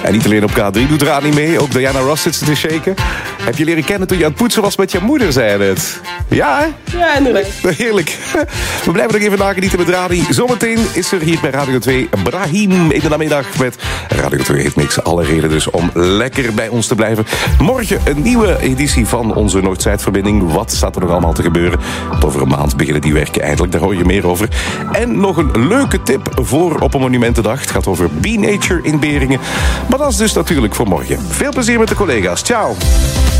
En niet alleen op K3 doet Rani mee, ook Diana Ross zit ze te shaken. Heb je leren kennen toen je aan het poetsen was met je moeder, zei je het? Ja, hè? Ja, inderdaad. Heerlijk. We blijven nog even nagenieten met Rani. Zometeen is er hier bij Radio 2 Brahim in de namiddag met Radio 2 Hitmix. Alle reden dus om lekker bij ons te blijven. Morgen een nieuwe editie van onze Noord-Zuid-verbinding. Wat staat er nog allemaal te gebeuren? Over een maand beginnen die werken eindelijk. Daar hoor je meer over. En nog een leuke tip voor op een Monumentendag. Het gaat over Be Nature in Beringen. Maar dat is dus natuurlijk voor morgen. Veel plezier met de collega's. Ciao.